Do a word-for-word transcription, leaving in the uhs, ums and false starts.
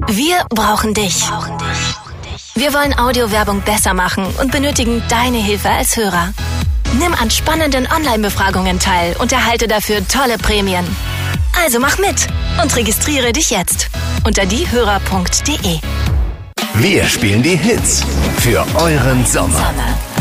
Wir brauchen dich. Wir wollen Audiowerbung besser machen und benötigen deine Hilfe als Hörer. Nimm an spannenden Online-Befragungen teil und erhalte dafür tolle Prämien. Also mach mit und registriere dich jetzt unter diehörer punkt de. Wir spielen die Hits für euren Sommer.